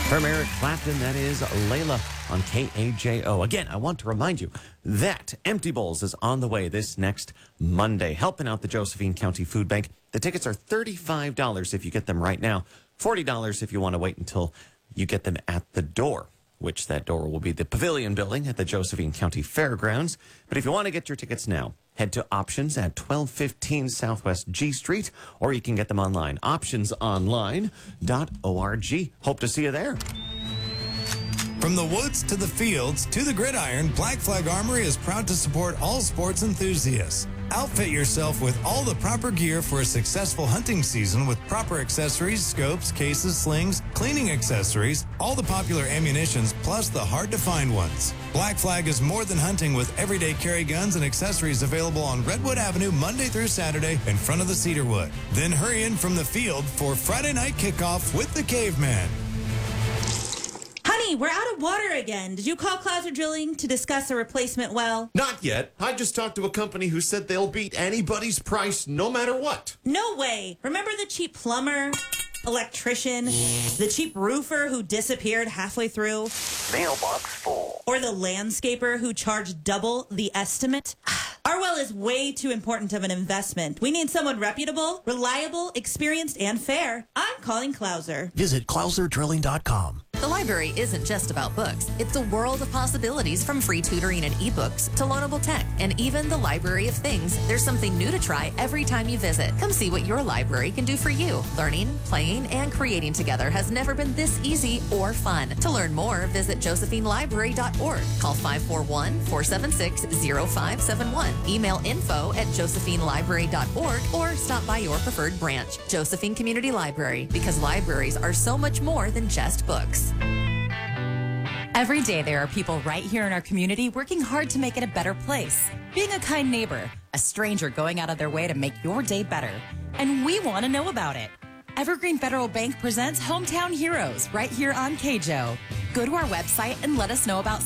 From Eric Clapton, that is Layla on KAJO. Again, I want to remind you that Empty Bowls is on the way this next Monday, helping out the Josephine County Food Bank. The tickets are $35 if you get them right now, $40 if you want to wait until you get them at the door, which that door will be the Pavilion Building at the Josephine County Fairgrounds. But if you want to get your tickets now, head to Options at 1215 Southwest G Street, or you can get them online, optionsonline.org. Hope to see you there. From the woods to the fields to the gridiron, Black Flag Armory is proud to support all sports enthusiasts. Outfit yourself with all the proper gear for a successful hunting season with proper accessories, scopes, cases, slings, cleaning accessories, all the popular ammunitions, plus the hard-to-find ones. Black Flag is more than hunting with everyday carry guns and accessories available on Redwood Avenue Monday through Saturday in front of the Cedarwood. Then hurry in from the field for Friday night kickoff with the Caveman. Honey, we're out of water again. Did you call Clouser Drilling to discuss a replacement well? Not yet. I just talked to a company who said they'll beat anybody's price no matter what. No way. Remember the cheap plumber, electrician, the cheap roofer who disappeared halfway through? Mailbox full. Or the landscaper who charged double the estimate? Our well is way too important of an investment. We need someone reputable, reliable, experienced, and fair. I'm calling Clouser. Visit ClouserDrilling.com. The library isn't just about books. It's a world of possibilities, from free tutoring and ebooks to loanable tech and even the library of things. There's something new to try every time you visit. Come see what your library can do for you. Learning, playing, and creating together has never been this easy or fun. To learn more, visit josephinelibrary.org. Call 541-476-0571. Email info@josephinelibrary.org or stop by your preferred branch. Josephine Community Library, because libraries are so much more than just books. Every day there are people right here in our community working hard to make it a better place. Being a kind neighbor, a stranger going out of their way to make your day better. And we want to know about it. Evergreen Federal Bank presents Hometown Heroes right here on KJO. Go to our website and let us know about